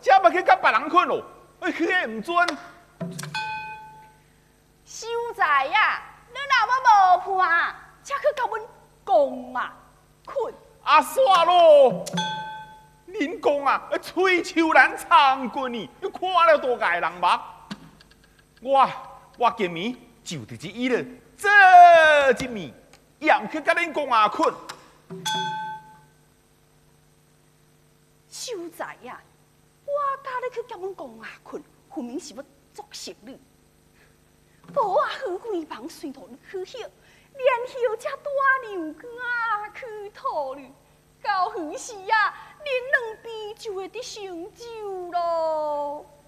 这要去甲别人困咯，去个唔准。 秀才呀，你若要无伴，才去甲阮讲嘛，困。 啊，煞咯！恁讲啊，吹秋兰长过呢，看了多界人目。我今暝就伫这伊了，这一暝也唔去甲恁讲啊困。 秀才呀，我教你去甲阮讲啊困，分明是要作死你。无啊，好规房随土你去歇，连休这大牛肝去讨你，到时啊，恁两边就会得成就咯。